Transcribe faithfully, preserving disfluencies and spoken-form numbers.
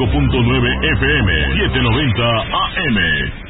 cinco punto nueve F M, setecientos noventa A M.